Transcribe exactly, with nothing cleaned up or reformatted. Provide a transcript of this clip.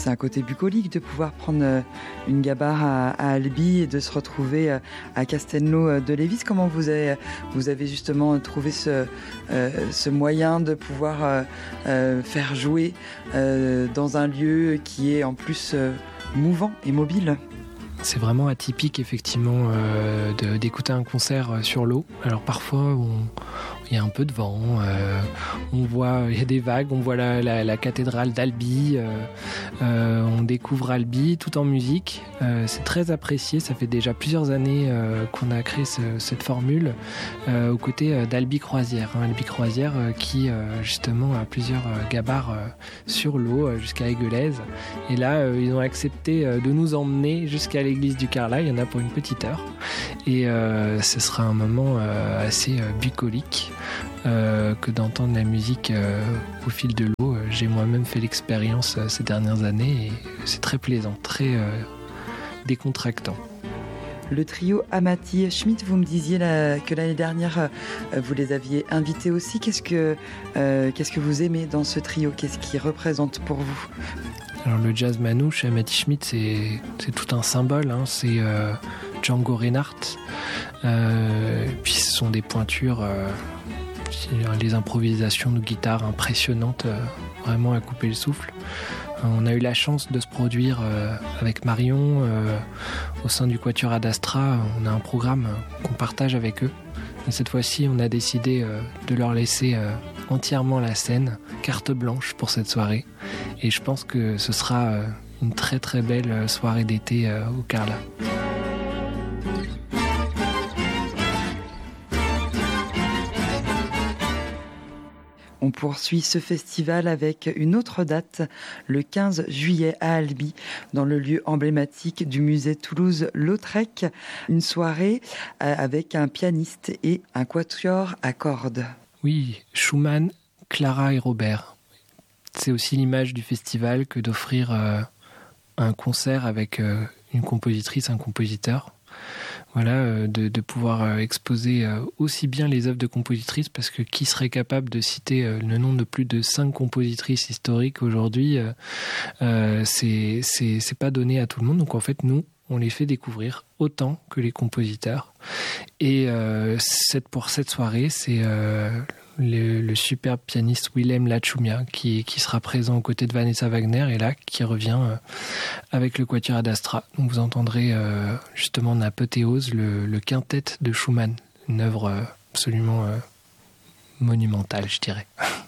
c'est un côté bucolique de pouvoir prendre une gabarre à, à Albi et de se retrouver à Castelnau de Lévis. Comment vous avez, vous avez justement trouvé ce, euh, ce moyen de pouvoir euh, euh, faire jouer euh, dans un lieu qui est en plus euh, mouvant et mobile ? C'est vraiment atypique effectivement euh, de, d'écouter un concert sur l'eau. Alors parfois on, il y a un peu de vent, euh, on voit, il y a des vagues, on voit la, la, la cathédrale d'Albi, euh, euh, on découvre Albi tout en musique. Euh, c'est très apprécié, ça fait déjà plusieurs années euh, qu'on a créé ce, cette formule euh, aux côtés d'Albi Croisière. Hein, Albi Croisière euh, qui euh, justement a plusieurs euh, gabarres euh, sur l'eau euh, jusqu'à Aiguelaise. Et là euh, ils ont accepté euh, de nous emmener jusqu'à l'église du Carlat, il y en a pour une petite heure. Et euh, ce sera un moment euh, assez euh, bucolique euh, que d'entendre la musique euh, au fil de l'eau. J'ai moi-même fait l'expérience euh, ces dernières années et c'est très plaisant, très euh, décontractant. Le trio Amati Schmitt, vous me disiez là, que l'année dernière, euh, vous les aviez invités aussi. Qu'est-ce que, euh, qu'est-ce que vous aimez dans ce trio ? Qu'est-ce qu'il représente pour vous ? Alors le jazz manouche, Amati Schmitt, c'est, c'est tout un symbole. Hein. C'est euh, Django Reinhardt. Euh, puis ce sont des pointures, euh, les improvisations de guitare impressionnantes, euh, vraiment à couper le souffle. Euh, on a eu la chance de se produire euh, avec Marion euh, au sein du Quatuor Ad Astra. On a un programme qu'on partage avec eux. Et cette fois-ci, on a décidé euh, de leur laisser euh, entièrement la scène, carte blanche pour cette soirée. Et je pense que ce sera euh, une très très belle soirée d'été euh, au Carlat. On poursuit ce festival avec une autre date, le quinze juillet à Albi, dans le lieu emblématique du musée Toulouse-Lautrec. Une soirée avec un pianiste et un quatuor à cordes. Oui, Schumann, Clara et Robert. C'est aussi l'image du festival que d'offrir euh, un concert avec euh, une compositrice, un compositeur. Voilà, euh, de, de pouvoir euh, exposer euh, aussi bien les œuvres de compositrices, parce que qui serait capable de citer euh, le nom de plus de cinq compositrices historiques aujourd'hui, euh, euh, c'est, c'est, c'est pas donné à tout le monde. Donc en fait, nous, on les fait découvrir autant que les compositeurs. Et euh, cette, pour cette soirée, c'est euh, le, le superbe pianiste Willem Lachumia qui, qui sera présent aux côtés de Vanessa Wagner et là qui revient euh, avec le Quatuor Ad Astra. Donc vous entendrez euh, justement en apothéose le, le quintet de Schumann, une œuvre euh, absolument euh, monumentale, je dirais.